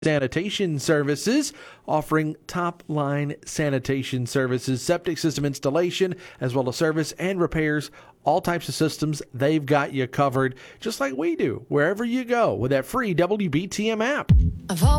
Sanitation Services, offering top-line sanitation services, septic system installation, as well as service and repairs, all types of systems. They've got you covered, just like we do, wherever you go with that free WBTM app.